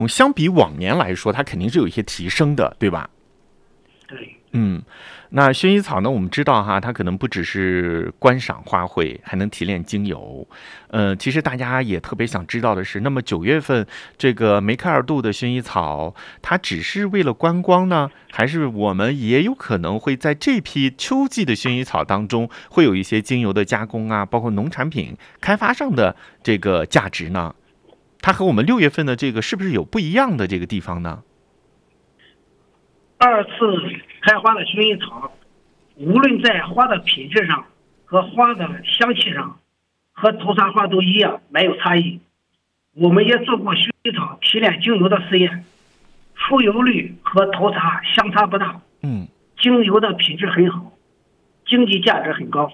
相比往年来说，它肯定是有一些提升的，对吧？ 对。 那薰衣草呢？我们知道哈，它可能不只是观赏花卉，还能提炼精油。其实大家也特别想知道的是，那么9月份这个梅开二度的薰衣草，它只是为了观光呢，还是我们也有可能会在这批秋季的薰衣草当中，会有一些精油的加工啊，包括农产品开发上的这个价值呢？它和我们6月份的这个是不是有不一样的这个地方呢？ 二次开花的薰衣草，无论在花的品质上和花的香气上，和头茶花都一样，没有差异。我们也做过薰衣草提炼精油的实验，出油率和头茶相差不大。精油的品质很好，经济价值很高。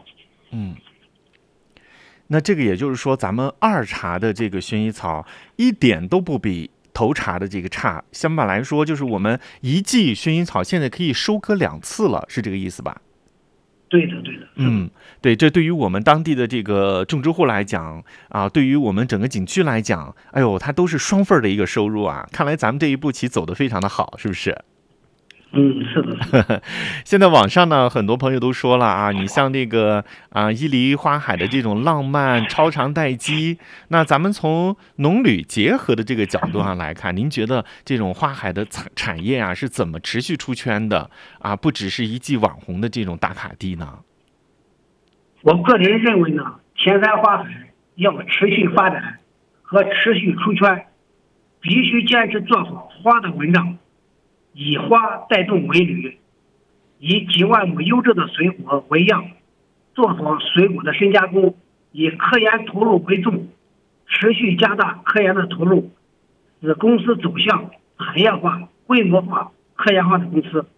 那这个也就是说，咱们二茶的这个薰衣草一点都不比头茶的这个差。相反来说，就是我们一季薰衣草现在可以收割2次了，是这个意思吧？ 对的。 对，这对于我们当地的这个种植户来讲啊，对于我们整个景区来讲，哎呦，它都是双份的一个收入啊。看来咱们这一步棋走得非常的好，是不是？ 是的。 现在网上呢，很多朋友都说了啊，你像这个伊犁花海的这种浪漫超长待机，那咱们从农旅结合的这个角度上来看，您觉得这种花海的产业啊是怎么持续出圈的啊？不只是一季网红的这种打卡地呢？ 我个人认为呢，天山花海要持续发展和持续出圈，必须坚持做好花的文章，以花带动文旅，以几万亩优质的水果为样，做好水果的深加工，以科研投入为重，持续加大科研的投入，使公司走向产业化、规模化、科研化的公司。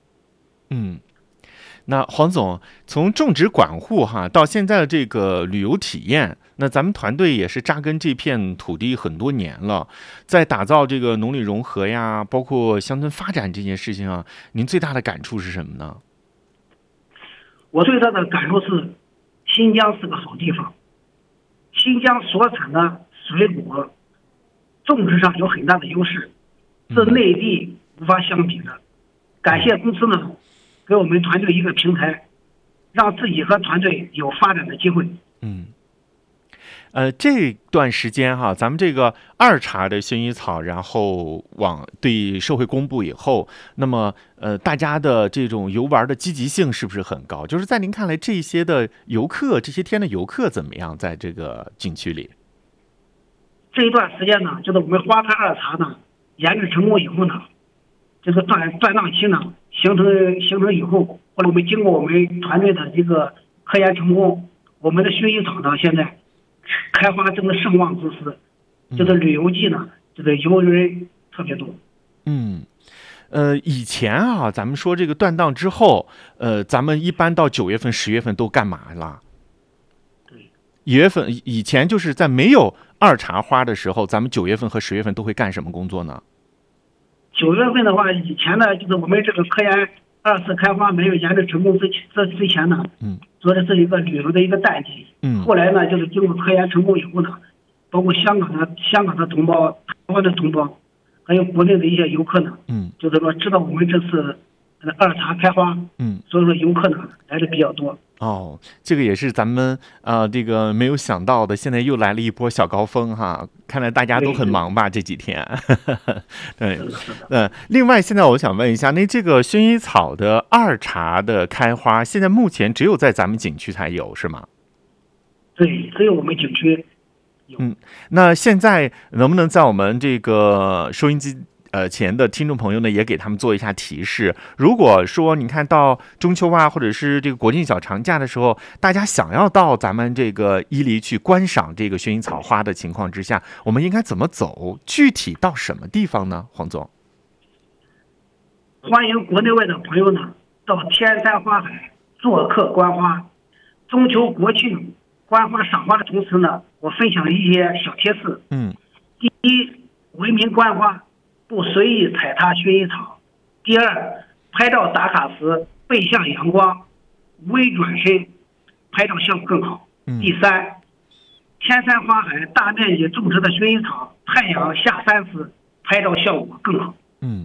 那黄总，从种植管护到现在的这个旅游体验，那咱们团队也是扎根这片土地很多年了，在打造这个农旅融合呀，包括乡村发展这件事情啊，您最大的感触是什么呢？ 我最大的感受是，新疆是个好地方，新疆所产的水果种植上有很大的优势，是内地无法相比的。感谢公司呢，给我们团队一个平台，让自己和团队有发展的机会。 这段时间咱们这个二茶的薰衣草，然后对社会公布以后，那么大家的这种游玩的积极性是不是很高？就是在您看来，这些的游客，这些天的游客怎么样？在这个景区里， 这一段时间呢，就是我们花坛二茶呢研制成功以后呢，这个断档期呢形成以后，后来我们经过我们团队的这个科研成功，我们的薰衣草呢现在开花正是盛旺之时，这个旅游季呢，这个游人特别多。 以前咱们说这个断档之后，咱们一般到9月份、10月份都干嘛了？ 对 ，1月份以前就是在没有二茶花的时候，咱们9月份和10月份都会干什么工作呢 ？9月份的话，以前呢，就是我们这个科研二次开花没有研制成功之前呢，做的是一个旅游的一个淡季。后来呢，就是经过科研成功以后呢，包括香港的同胞、台湾的同胞，还有国内的一些游客呢，就是说知道我们这次二茶开花，所以说游客呢来的比较多。 这个也是咱们这个没有想到的，现在又来了一波小高峰看来大家都很忙吧这几天。对，另外现在我想问一下，那这个薰衣草的二茶的开花，现在目前只有在咱们景区才有是吗？ 对，只有我们景区有。 那现在能不能在我们这个收音机前的听众朋友呢，也给他们做一下提示。如果说你看到中秋或者是这个国庆小长假的时候，大家想要到咱们这个伊犁去观赏这个薰衣草花的情况之下，我们应该怎么走？具体到什么地方呢？黄总， 欢迎国内外的朋友呢到天山花海做客观花。中秋国庆观花赏花的同时呢，我分享一些小贴士。第一，文明观花，不随意踩踏薰衣草。第二，拍照打卡时背向阳光，微转身，拍照效果更好。第三，天山花海大面积种植的薰衣草，太阳下山时拍照效果更好。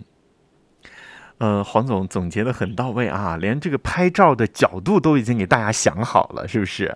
黄总总结的很到位啊，连这个拍照的角度都已经给大家想好了，是不是？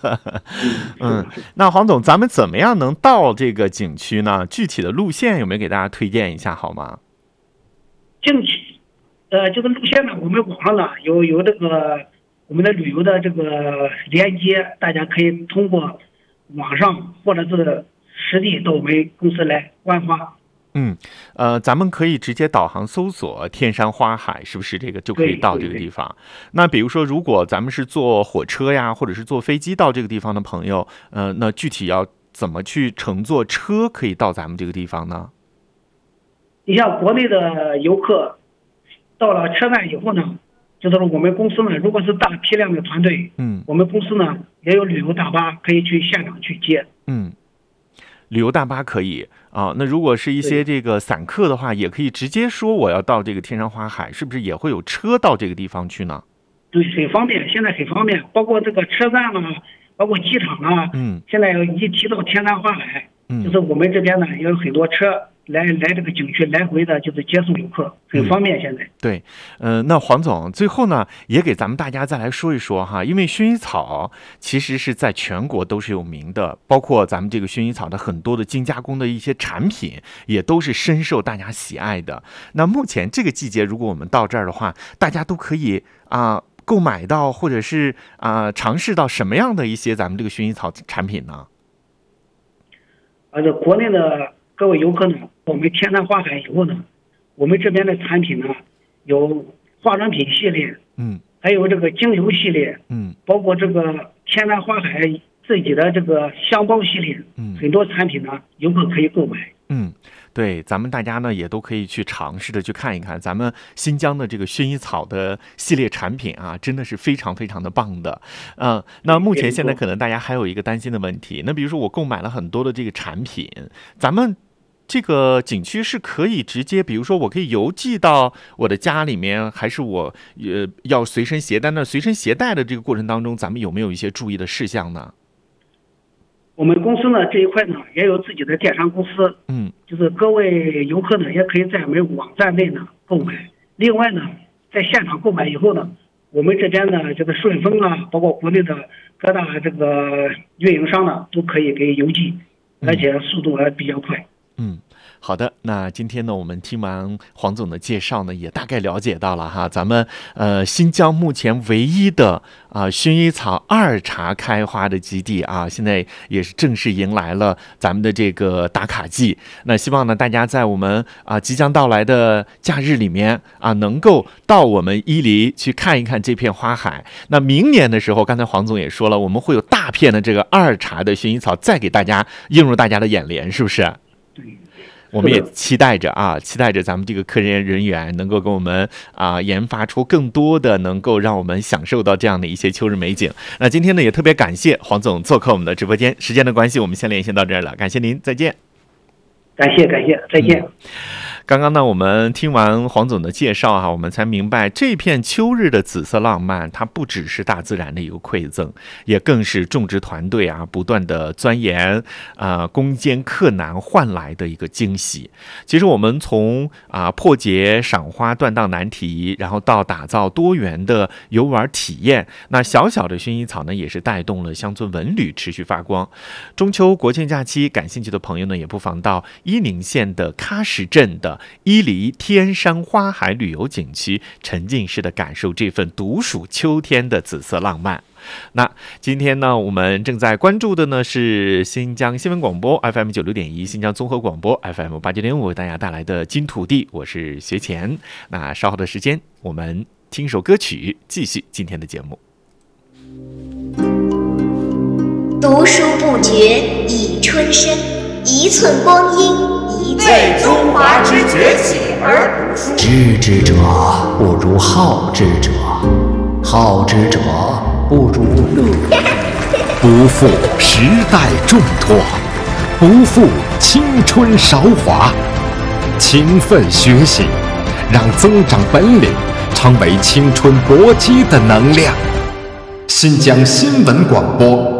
那黄总，咱们怎么样能到这个景区呢？具体的路线有没有给大家推荐一下好吗？ 景区，这个路线呢，我们网上呢有这个我们的旅游的这个连接，大家可以通过网上或者是实地到我们公司来观花。 咱们可以直接导航搜索天山花海，是不是这个就可以到这个地方？那比如说，如果咱们是坐火车呀，或者是坐飞机到这个地方的朋友，那具体要怎么去乘坐车可以到咱们这个地方呢？ 你像国内的游客到了车站以后呢，就是我们公司呢，如果是大批量的团队，我们公司呢也有旅游大巴可以去现场去接。 旅游大巴可以啊，那如果是一些这个散客的话，也可以直接说我要到这个天山花海，是不是也会有车到这个地方去呢？ 对，很方便，现在很方便，包括这个车站啊，包括机场啊，现在一提到天山花海，就是我们这边呢也有很多车来这个景区来回的，就是接送游客，很方便。现在对，那黄总最后呢，也给咱们大家再来说一说哈，因为薰衣草其实是在全国都是有名的，包括咱们这个薰衣草的很多的精加工的一些产品，也都是深受大家喜爱的。那目前这个季节，如果我们到这儿的话，大家都可以购买到或者是尝试到什么样的一些咱们这个薰衣草产品呢？ 这国内的各位游客呢，我们天山花海以后呢，我们这边的产品呢有化妆品系列，还有这个精油系列，包括这个天山花海自己的这个香包系列，很多产品呢游客可以购买。 对，咱们大家呢也都可以去尝试的去看一看咱们新疆的这个薰衣草的系列产品啊，真的是非常非常的棒的。那目前现在可能大家还有一个担心的问题，那比如说我购买了很多的这个产品，咱们这个景区是可以直接，比如说我可以邮寄到我的家里面，还是我要随身携带？那随身携带的这个过程当中，咱们有没有一些注意的事项呢？ 我们公司呢这一块呢也有自己的电商公司，就是各位游客呢也可以在我们网站内呢购买。另外呢，在现场购买以后呢，我们这边呢这个顺丰啊，包括国内的各大这个运营商呢都可以给邮寄，而且速度还比较快。 好的，那今天呢，我们听完黄总的介绍呢，也大概了解到了哈，咱们新疆目前唯一的薰衣草二茶开花的基地啊，现在也是正式迎来了咱们的这个打卡季。那希望呢，大家在我们即将到来的假日里面能够到我们伊犁去看一看这片花海。那明年的时候，刚才黄总也说了，我们会有大片的这个二茶的薰衣草再给大家映入大家的眼帘，是不是？ 对。 我们也期待着咱们这个科研人员能够给我们研发出更多的能够让我们享受到这样的一些秋日美景。那今天呢，也特别感谢黄总做客我们的直播间。时间的关系，我们先连线到这儿了，感谢您，再见。 感谢，再见。 刚刚呢，我们听完黄总的介绍我们才明白这片秋日的紫色浪漫，它不只是大自然的一个馈赠，也更是种植团队不断的钻研攻坚克难换来的一个惊喜。其实我们从破解赏花断档难题，然后到打造多元的游玩体验，那小小的薰衣草呢，也是带动了乡村文旅持续发光。中秋国庆假期，感兴趣的朋友呢，也不妨到伊宁县的喀什镇的伊犁天山花海旅游景区，沉浸式的感受这份独属秋天的紫色浪漫。那今天呢，我们正在关注的呢是新疆新闻广播 FM 96.1，新疆综合广播 FM 89.5为大家带来的金土地，我是学前。那稍后的时间，我们听首歌曲，继续今天的节目。 读书不觉已春深，一寸光阴一寸为中华之崛起而读书。 知之者不如好之者，好之者不如乐。不负时代重托，不负青春韶华。勤奋学习，让增长本领成为青春搏击的能量。新疆新闻广播